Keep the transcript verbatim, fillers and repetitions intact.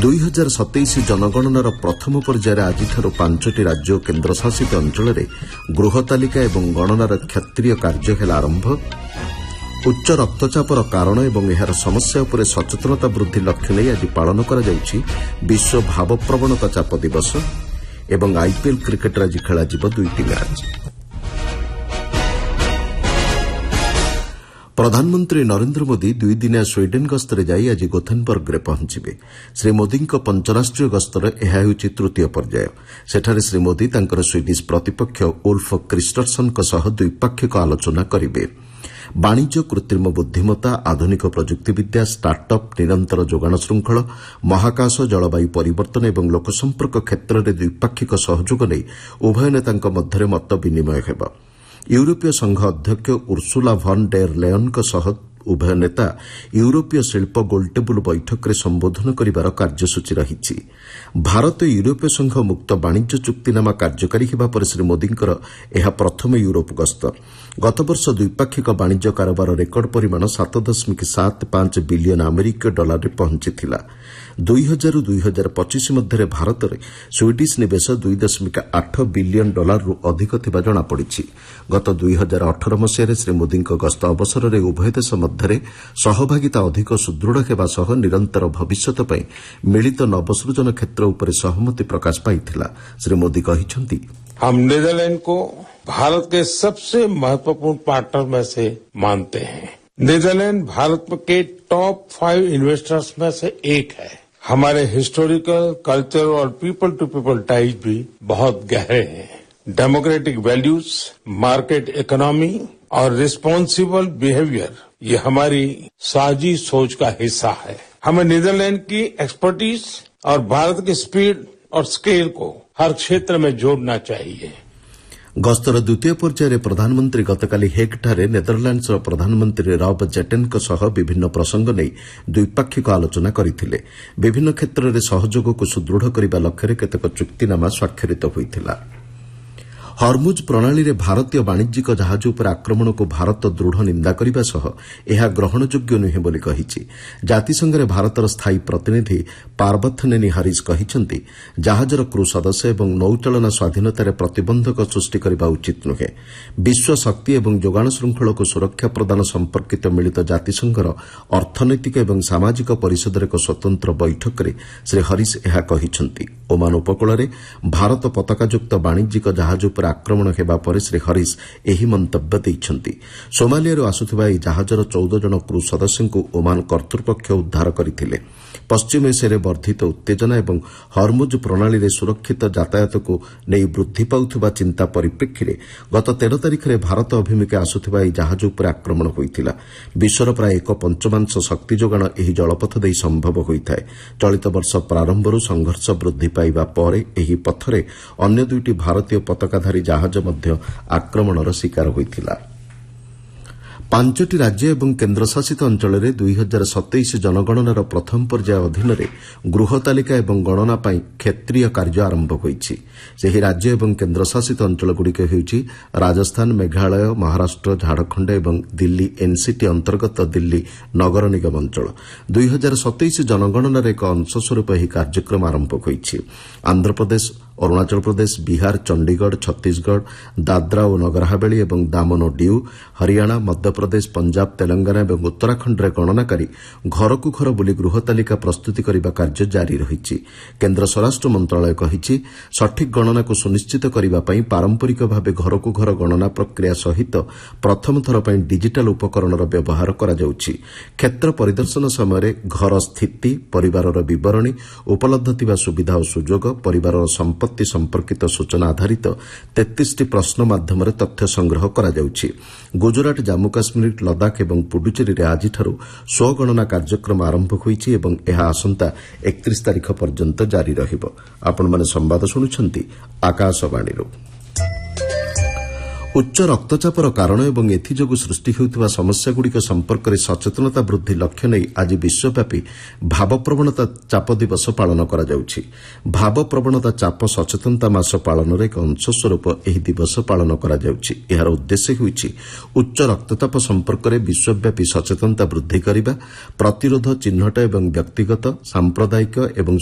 ଦୁଇ ହଜାର ସତେଇଶ ଜନଗଣନାର ପ୍ରଥମ ପର୍ଯ୍ୟାୟରେ ଆଜିଠାରୁ ପାଞ୍ଚଟି ରାଜ୍ୟ ଓ କେନ୍ଦ୍ରଶାସିତ ଅଞ୍ଚଳରେ ଗୃହ ତାଲିକା ଏବଂ ଗଣନାର କ୍ଷେତ୍ରୀୟ କାର୍ଯ୍ୟ ହେଲା ଆରମ୍ଭ। ଉଚ୍ଚ ରକ୍ତଚାପର କାରଣ ଏବଂ ଏହାର ସମସ୍ୟା ଉପରେ ସଚେତନତା ବୃଦ୍ଧି ଲକ୍ଷ୍ୟ ନେଇ ଆଜି ପାଳନ କରାଯାଉଛି ବିଶ୍ୱ ଭାବପ୍ରବଣତା ଚାପ ଦିବସ। ଏବଂ ଆଇପିଏଲ୍ କ୍ରିକେଟରେ ଆଜି ଖେଳାଯିବ ଦୁଇଟି ମ୍ୟାଚ୍। ପ୍ରଧାନମନ୍ତ୍ରୀ ନରେନ୍ଦ୍ର ମୋଦି ଦୁଇଦିନିଆ ସ୍ୱିଡେନ୍ ଗସ୍ତରେ ଯାଇ ଆଜି ଗୋଥେନବର୍ଗରେ ପହଞ୍ଚିବେ। ଶ୍ରୀ ମୋଦିଙ୍କ ପଞ୍ଚରାଷ୍ଟ୍ରୀୟ ଗସ୍ତର ଏହା ହେଉଛି ତୃତୀୟ ପର୍ଯ୍ୟାୟ। ସେଠାରେ ଶ୍ରୀ ମୋଦି ତାଙ୍କର ସ୍ୱିଡିଶ୍ ପ୍ରତିପକ୍ଷ ଉଲ୍ଫ କ୍ରିଷ୍ଟର୍ସନ୍ଙ୍କ ସହ ଦ୍ୱିପାକ୍ଷିକ ଆଲୋଚନା କରିବେ। ବାଣିଜ୍ୟ, କୃତ୍ରିମ ବୁଦ୍ଧିମତ୍ତା, ଆଧୁନିକ ପ୍ରଯୁକ୍ତିବିଦ୍ୟା, ଷ୍ଟାର୍ଟଅପ୍, ନିରନ୍ତର ଯୋଗାଣ ଶୃଙ୍ଖଳ, ମହାକାଶ, ଜଳବାୟୁ ପରିବର୍ତ୍ତନ ଏବଂ ଲୋକସମ୍ପର୍କ କ୍ଷେତ୍ରରେ ଦ୍ୱିପାକ୍ଷିକ ସହଯୋଗ ନେଇ ଉଭୟ ନେତାଙ୍କ ମଧ୍ୟରେ ମତ ବିନିମୟ ହେବ। ୟୁରୋପୀୟ ସଂଘ ଅଧ୍ୟକ୍ଷ ଉର୍ସୁଲା ଭନ୍ ଡେର୍ ଲେୟନ୍ଙ୍କ ସହ ଉଭୟ ନେତା ୟୁରୋପୀୟ ଶିଳ୍ପ ଗୋଲଟେବୁଲ୍ ବୈଠକରେ ସମ୍ବୋଧନ କରିବାର କାର୍ଯ୍ୟସୂଚୀ ରହିଛି। ଭାରତ ୟୁରୋପୀୟ ସଂଘ ମୁକ୍ତ ବାଣିଜ୍ୟ ଚୁକ୍ତିନାମା କାର୍ଯ୍ୟକାରୀ ହେବା ପରେ ଶ୍ରୀ ମୋଦିଙ୍କର ଏହା ପ୍ରଥମ ୟୁରୋପ ଗସ୍ତ। ଗତବର୍ଷ ଦ୍ୱିପାକ୍ଷିକ ବାଣିଜ୍ୟ କାରବାର ରେକର୍ଡ ପରିମାଣ ସାତ ଦଶମିକ ସାତ ପାଞ୍ଚ ବିଲିୟନ ଆମେରିକୀୟ ଡଲାରରେ ପହଞ୍ଚିଥିଲା। ଦୁଇ ହଜାରରୁ ଦୁଇ ହଜାର ପଚିଶ ମଧ୍ୟରେ ଭାରତରେ ସ୍ୱିଡିଶ୍ ନିବେଶ ଦୁଇ ଦଶମିକ ଆଠ ବିଲିୟନ ଡଲାରରୁ ଅଧିକ ଥିବା ଜଣାପଡ଼ିଛି। ଗତ ଦୁଇ ହଜାର ଅଠର ମସିହାରେ ଶ୍ରୀ ମୋଦିଙ୍କ ଗସ୍ତ ଅବସରରେ ଉଭୟ ଦେଶ ମଧ୍ୟରେ ସହଭାଗିତା ଅଧିକ ସୁଦୃଢ଼ ହେବା ସହ ନିରନ୍ତର ଭବିଷ୍ୟତ ପାଇଁ ମିଳିତ ନବସୃଜନ କ୍ଷେତ୍ର ଉପରେ ସହମତି ପ୍ରକାଶ ପାଇଥିଲା। ଶ୍ରୀ ମୋଦି କହିଛନ୍ତି, हम नीदरलैंड को भारत के सबसे महत्वपूर्ण पार्टनर में से मानते हैं। नीदरलैंड भारत के टॉप फाइव इन्वेस्टर्स में से एक है। हमारे हिस्टोरिकल, कल्चरल और पीपल टू पीपल टाइज भी बहुत गहरे हैं। डेमोक्रेटिक वैल्यूज, मार्केट इकोनॉमी और रिस्पॉन्सिबल बिहेवियर ये हमारी साझी सोच का हिस्सा है। हमें नीदरलैंड की एक्सपर्टीज और भारत की स्पीड और स्केल को हर क्षेत्र में जोड़ना चाहिए। ଗସ୍ତର ଦ୍ୱିତୀୟ ପର୍ଯ୍ୟାୟରେ ପ୍ରଧାନମନ୍ତ୍ରୀ ଗତକାଲି ହେଗ୍ଠାରେ ନେଦରଲ୍ୟାଣ୍ଡସର ପ୍ରଧାନମନ୍ତ୍ରୀ ରବ୍ ଜେଟେନ୍ଙ୍କ ସହ ବିଭିନ୍ନ ପ୍ରସଙ୍ଗ ନେଇ ଦ୍ୱିପାକ୍ଷିକ ଆଲୋଚନା କରିଥିଲେ। ବିଭିନ୍ନ କ୍ଷେତ୍ରରେ ସହଯୋଗକୁ ସୁଦୃଢ଼ କରିବା ଲକ୍ଷ୍ୟରେ କେତେକ ଚୁକ୍ତିନାମା ସ୍ୱାକ୍ଷରିତ ହୋଇଥିଲା। ହର୍ମୁଜ୍ ପ୍ରଣାଳୀରେ ଭାରତୀୟ ବାଣିଜ୍ୟିକ ଜାହାଜ ଉପରେ ଆକ୍ରମଣକୁ ଭାରତ ଦୃଢ଼ ନିନ୍ଦା କରିବା ସହ ଏହା ଗ୍ରହଣଯୋଗ୍ୟ ନୁହେଁ ବୋଲି କହିଛି। ଜାତିସଂଘରେ ଭାରତର ସ୍ଥାୟୀ ପ୍ରତିନିଧି ପାର୍ବଥନେନି ହାରିସ୍ କହିଛନ୍ତି, ଜାହାଜର କ୍ରୁ ସଦସ୍ୟ ଏବଂ ନୌଚାଳନା ସ୍ୱାଧୀନତାରେ ପ୍ରତିବନ୍ଧକ ସୃଷ୍ଟି କରିବା ଉଚିତ ନୁହେଁ। ବିଶ୍ୱ ଶକ୍ତି ଏବଂ ଯୋଗାଣ ଶୃଙ୍ଖଳକୁ ସୁରକ୍ଷା ପ୍ରଦାନ ସମ୍ପର୍କିତ ମିଳିତ ଜାତିସଂଘର ଅର୍ଥନୈତିକ ଏବଂ ସାମାଜିକ ପରିଷଦର ଏକ ସ୍ୱତନ୍ତ୍ର ବୈଠକରେ ଶ୍ରୀ ହରିସ୍ ଏହା କହିଛନ୍ତି। ଓମାନ ଉପକୂଳରେ ଭାରତ ପତାକାଯୁକ୍ତ ବାଣିଜ୍ୟିକ ଜାହାଜ ଉପରେ ଆକ୍ରମଣ ହେବା ପରେ ଶ୍ରୀ ହରିସ୍ ଏହି ମନ୍ତବ୍ୟ ଦେଇଛନ୍ତି। ସୋମାଲିଆରୁ ଆସୁଥିବା ଏହି ଜାହାଜର ଚଉଦ ଜଣ କ୍ରୁ ସଦସ୍ୟଙ୍କୁ ଓମାନ କର୍ତ୍ତୃପକ୍ଷ ଉଦ୍ଧାର କରିଥିଲେ। ପଶ୍ଚିମ ଏସିଆରେ ବର୍ଦ୍ଧିତ ଉତ୍ତେଜନା ଏବଂ ହର୍ମୁଜ୍ ପ୍ରଣାଳୀରେ ସୁରକ୍ଷିତ ଯାତାୟାତକୁ ନେଇ ବୃଦ୍ଧି ପାଉଥିବା ଚିନ୍ତା ପରିପ୍ରେକ୍ଷୀରେ ଗତ ତେର ତାରିଖରେ ଭାରତ ଅଭିମୁଖେ ଆସୁଥିବା ଏହି ଜାହାଜ ଉପରେ ଆକ୍ରମଣ ହୋଇଥିଲା। ବିଶ୍ୱର ପ୍ରାୟ ଏକ ପଞ୍ଚମାଂଶ ଶକ୍ତି ଯୋଗାଣ ଏହି ଜଳପଥ ଦେଇ ସମ୍ଭବ ହୋଇଥାଏ। ଚଳିତ ବର୍ଷ ପ୍ରାରମ୍ଭରୁ ସଂଘର୍ଷ ବୃଦ୍ଧି ପାଇବା ପରେ ଏହି ପଥରେ ଅନ୍ୟ ଦୁଇଟି ଭାରତୀୟ ପତାକାଧାରୀ ଜାହାଜ ମଧ୍ୟ ଆକ୍ରମଣର ଶିକାର ହୋଇଥିଲା। ପାଞ୍ଚଟି ରାଜ୍ୟ ଏବଂ କେନ୍ଦ୍ରଶାସିତ ଅଞ୍ଚଳରେ ଦୁଇ ହଜାର ସତେଇଶ ଜନଗଣନାର ପ୍ରଥମ ପର୍ଯ୍ୟାୟ ଅଧୀନରେ ଗୃହ ତାଲିକା ଏବଂ ଗଣନା ପାଇଁ କ୍ଷେତ୍ରୀୟ କାର୍ଯ୍ୟ ଆରମ୍ଭ ହୋଇଛି। ସେହି ରାଜ୍ୟ ଏବଂ କେନ୍ଦ୍ରଶାସିତ ଅଞ୍ଚଳଗୁଡ଼ିକ ହେଉଛି ରାଜସ୍ଥାନ, ମେଘାଳୟ, ମହାରାଷ୍ଟ୍ର, ଝାଡ଼ଖଣ୍ଡ ଏବଂ ଦିଲ୍ଲୀ ଏନ୍ସିଟି ଅନ୍ତର୍ଗତ ଦିଲ୍ଲୀ ନଗର ନିଗମ ଅଞ୍ଚଳ। ଦୁଇ ହଜାର ସତେଇଶ ଜନଗଣନାର ଏକ ଅଂଶସ୍ୱରୂପ ଏହି କାର୍ଯ୍ୟକ୍ରମ ଆରମ୍ଭ ହୋଇଛି। ଆନ୍ଧ୍ରପ୍ରଦେଶ, ଅରୁଣାଚଳ ପ୍ରଦେଶ, ବିହାର, ଚଣ୍ଡିଗଡ଼, ଛତିଶଗଡ଼, ଦାଦ୍ରା ଓ ନଗରହାବେଳି ଏବଂ ଦାମନ ଓ ଡିଉ, ହରିୟାଣା, ମଧ୍ୟପ୍ରଦେଶ, ପଞ୍ଜାବ, ତେଲଙ୍ଗାନା ଏବଂ ଉତ୍ତରାଖଣ୍ଡରେ ଗଣନାକାରୀ ଘରକୁ ଘର ବୁଲି ଗୃହ ତାଲିକା ପ୍ରସ୍ତୁତି କରିବା କାର୍ଯ୍ୟ ଜାରି ରହିଛି। କେନ୍ଦ୍ର ସ୍ୱରାଷ୍ଟ୍ର ମନ୍ତ୍ରଣାଳୟ କହିଛି, ସଠିକ୍ ଗଣନାକୁ ସୁନିଶ୍ଚିତ କରିବା ପାଇଁ ପାରମ୍ପରିକ ଭାବେ ଘରକୁ ଘର ଗଣନା ପ୍ରକ୍ରିୟା ସହିତ ପ୍ରଥମ ଥର ପାଇଁ ଡିଜିଟାଲ୍ ଉପକରଣର ବ୍ୟବହାର କରାଯାଉଛି। କ୍ଷେତ୍ର ପରିଦର୍ଶନ ସମୟରେ ଘର ସ୍ଥିତି, ପରିବାରର ବିବରଣୀ, ଉପଲବ୍ଧ ଥିବା ସୁବିଧା ଓ ସୁଯୋଗ, ପରିବାରର ସମ୍ପତ୍ତି ସମ୍ପର୍କିତ ସୂଚନା ଆଧାରିତ ତେତିଶଟି ପ୍ରଶ୍ନ ମାଧ୍ୟମରେ ତଥ୍ୟ ସଂଗ୍ରହ କରାଯାଉଛି। ଗୁଜରାଟ, ଜାମ୍ମୁ କାଶ୍ମୀର, ଲଦାଖ ଏବଂ ପୁଡୁଚେରୀରେ ଆଜିଠାରୁ ସ୍ୱଗଣନା କାର୍ଯ୍ୟକ୍ରମ ଆରମ୍ଭ ହୋଇଛି ଏବଂ ଏହା ଆସନ୍ତା ଏକତିରିଶ ତାରିଖ ପର୍ଯ୍ୟନ୍ତ ଜାରି ରହିବ। ଆପଣମାନେ ସମ୍ବାଦ ଶୁଣୁଛନ୍ତି ଆକାଶବାଣୀରୁ। ଉଚ୍ଚ ରକ୍ତଚାପର କାରଣ ଏବଂ ଏଥିଯୋଗୁଁ ସୃଷ୍ଟି ହେଉଥିବା ସମସ୍ୟାଗୁଡ଼ିକ ସମ୍ପର୍କରେ ସଚେତନତା ବୃଦ୍ଧି ଲକ୍ଷ୍ୟ ନେଇ ଆଜି ବିଶ୍ୱବ୍ୟାପୀ ଭାବପ୍ରବଣତା ଚାପ ଦିବସ ପାଳନ କରାଯାଉଛି। ଭାବପ୍ରବଣତା ଚାପ ସଚେତନତା ମାସ ପାଳନର ଏକ ଅଂଶସ୍ୱରୂପ ଏହି ଦିବସ ପାଳନ କରାଯାଉଛି। ଏହାର ଉଦ୍ଦେଶ୍ୟ ହେଉଛି ଉଚ୍ଚ ରକ୍ତଚାପ ସମ୍ପର୍କରେ ବିଶ୍ୱବ୍ୟାପୀ ସଚେତନତା ବୃଦ୍ଧି କରିବା, ପ୍ରତିରୋଧ, ଚିହ୍ନଟ ଏବଂ ବ୍ୟକ୍ତିଗତ, ସାମ୍ପ୍ରଦାୟିକ ଏବଂ